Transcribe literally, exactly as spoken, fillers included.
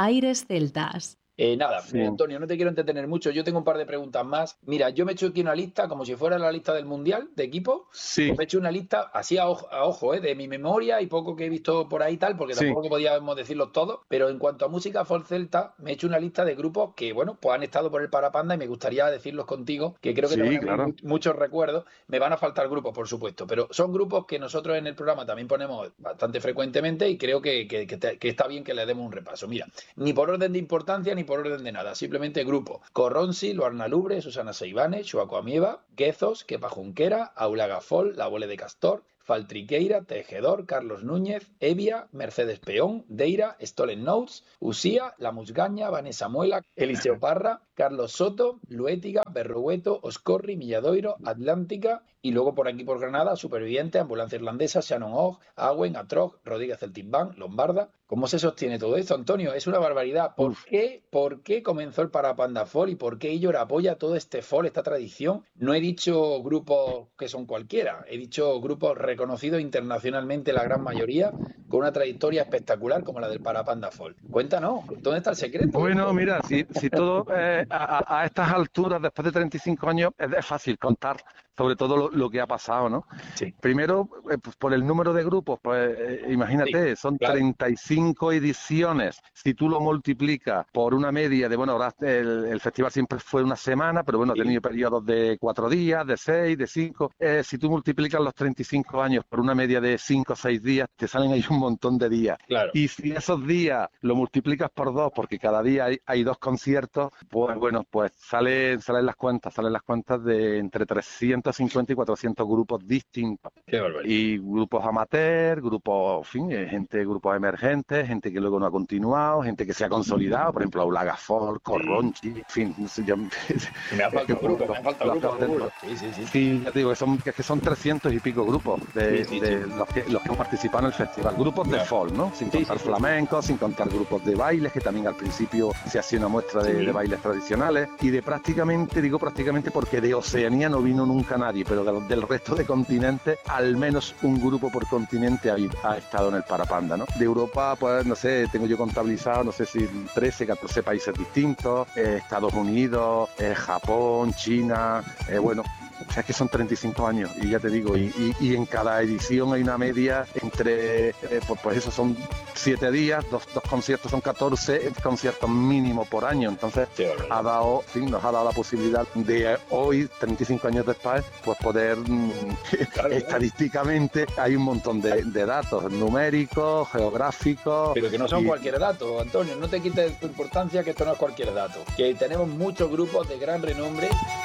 Aires Celtas. Eh, nada, Sí. eh, Antonio, no te quiero entretener mucho. Yo tengo un par de preguntas más. Mira, yo me he hecho aquí una lista como si fuera la lista del Mundial de equipos. Sí, Me he hecho una lista así a ojo, a ojo, eh, de mi memoria y poco que he visto por ahí y tal, porque sí. tampoco podíamos decirlos todos. Pero en cuanto a música folk celta, me he hecho una lista de grupos que, bueno, pues han estado por el Parapanda y me gustaría decirlos contigo, que creo que te van Sí, a venir claro. mu- muchos recuerdos. Me van a faltar grupos, por supuesto, pero son grupos que nosotros en el programa también ponemos bastante frecuentemente y creo que, que- que te- que está bien que le demos un repaso. Mira, ni por orden de importancia ni por orden de nada, simplemente grupo. Corronsi, Luarna Lubre, Susana Seivane, Xuaco Amieva, Guezos, Kepa Junquera, Aula Gafol, La Bole de Castor, Faltriqueira, Tejedor, Carlos Núñez, Evia, Mercedes Peón, Deira, Stolen Notes, Usía, La Musgaña, Vanessa Muela, Eliseo Parra, Carlos Soto, Luétiga, Berrueto, Oscorri, Milladoiro, Atlántica y luego por aquí por Granada, Superviviente, Ambulancia Irlandesa, Shannon Ogg, Awen, Atrog, Rodríguez Celtimbán, Lombarda. ¿Cómo se sostiene todo esto, Antonio? Es una barbaridad. ¿Por Uf. qué, por qué comenzó el Parapanda Folk y por qué Illor apoya todo este folk, esta tradición? No he dicho grupos que son cualquiera, he dicho grupos reconocidos internacionalmente, la gran mayoría, con una trayectoria espectacular como la del Parapanda Folk. Cuéntanos, ¿dónde está el secreto de Bueno, esto? mira, si, si todo eh, a, a- a estas alturas, después de treinta y cinco años, es, es fácil contar sobre todo lo, lo que ha pasado, ¿no? Sí, Primero, eh, pues por el número de grupos, pues eh, sí, imagínate, son claro, treinta y cinco ediciones. Si tú lo multiplicas por una media de, bueno, ahora el, el festival siempre fue una semana, pero bueno, ha sí, tenido periodos de cuatro días, de seis, de cinco. Eh, si tú multiplicas los treinta y cinco años por una media de cinco o seis días, te salen ahí un montón de días. claro. Y si esos días lo multiplicas por dos, porque cada día hay, hay dos conciertos, pues bueno, pues sale, salen las cuentas, salen las cuentas de entre trescientos cincuenta y cuatrocientos grupos distintos. Qué barbaridad. Y grupos amateur, grupos, en fin, eh, gente, grupos emergentes, gente que luego no ha continuado, gente que se ha consolidado, por ejemplo, Aulaga Folk, Corronchi, en fin, no sé, yo, Me ha faltado grupo, me ha faltado los grupo, acabo de- seguro. Sí, sí, sí. Sí, ya te digo, que son, que es que son trescientos y pico grupos de, Sí, sí, de sí. los, que, los que han participado en el festival. Grupos de Claro. folk, ¿no? Sin Sí, contar sí, sí. flamenco, sin contar grupos de bailes, que también al principio se hacía una muestra de, Sí. de bailes tradicionales. Y de prácticamente, digo prácticamente porque de Oceanía no vino nunca nadie, pero de los- del resto de continentes, al menos un grupo por continente ha, ha estado en el Parapanda, ¿no? De Europa, pues no sé, tengo yo contabilizado, no sé si trece, catorce países distintos, eh, Estados Unidos, eh, Japón, China, eh, bueno. O sea, es que son treinta y cinco años y ya te digo, y, y, y en cada edición hay una media entre, eh, pues, pues eso son siete días, dos, dos conciertos son catorce conciertos mínimo por año. Entonces Qué barbaridad. ha dado, sí, nos ha dado la posibilidad de eh, hoy, treinta y cinco años después, pues poder mm, Claro, estadísticamente hay un montón de, de datos numéricos, geográficos. Pero que no son y- cualquier dato, Antonio, no te quites tu importancia que esto no es cualquier dato. Que tenemos muchos grupos de gran renombre